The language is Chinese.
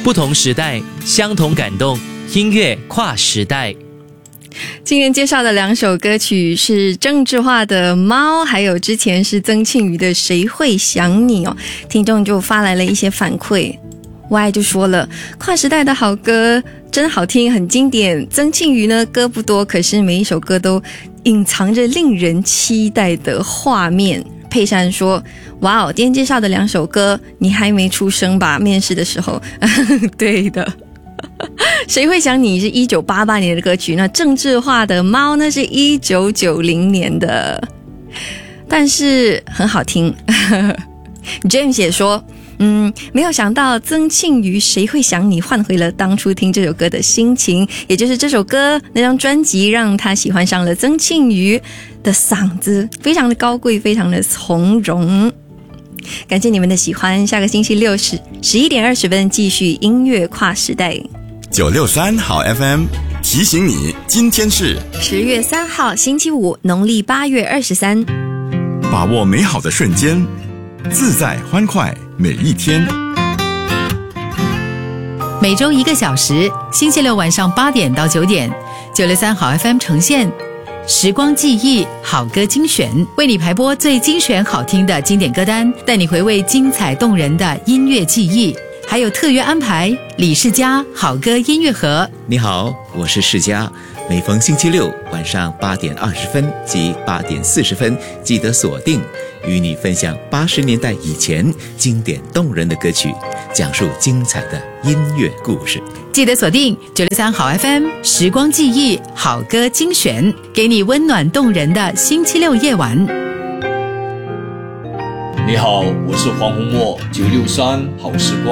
不同时代，相同感动，音乐跨时代。 今天介绍的2首歌曲是郑智化的《猫》，还有之前是曾庆瑜的《谁会想你》哦。听众就发来了一些反馈，Y 就说了，跨时代的好歌真好听，很经典。曾庆瑜呢，歌不多，可是每一首歌都隐藏着令人期待的画面。佩珊说，哇哦，今天介绍的2首歌你还没出生吧？面试的时候对的。谁会想你是1988年的歌曲，那郑智化的猫呢是1990年的，但是很好听。James 也说没有想到曾庆瑜谁会想你换回了当初听这首歌的心情，也就是这首歌那张专辑让他喜欢上了曾庆瑜的嗓子，非常的高贵，非常的从容。感谢你们的喜欢，下个星期六11点20分继续音乐跨时代。 963好 FM 提醒你，今天是 10月3号星期五，农历8月23。 把握美好的瞬间，自在欢快每一天。 每周1个小时，星期六晚上8点到9点，963好 FM 呈现时光记忆好歌精选，为你排播最精选好听的经典歌单，带你回味精彩动人的音乐记忆，还有特约安排李世嘉好歌音乐盒。 你好，我是世嘉，每逢星期六晚上8点20分及8点40分，记得锁定，与你分享80年代以前经典动人的歌曲，讲述精彩的音乐故事。 记得锁定963好 FM 时光记忆好歌精选，给你温暖动人的星期六夜晚。 你好，我是黄宏墨，963好时光。